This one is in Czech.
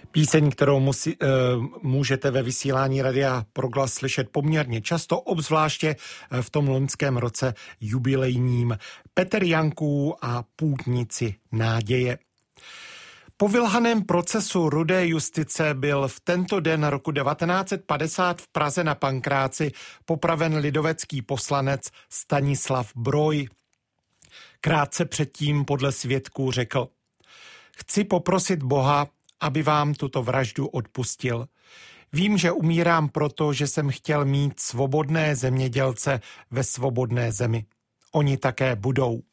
Píseň, kterou můžete ve vysílání Radia Proglas slyšet poměrně často, obzvláště v tom loňském roce jubilejním. Petr Janků a Půtnici naděje. Po vylhaném procesu Rudé justice byl v tento den roku 1950 v Praze na Pankráci popraven lidovecký poslanec Stanislav Broj. Krátce předtím podle svědků řekl: Chci poprosit Boha, aby vám tuto vraždu odpustil. Vím, že umírám proto, že jsem chtěl mít svobodné zemědělce ve svobodné zemi. Oni také budou.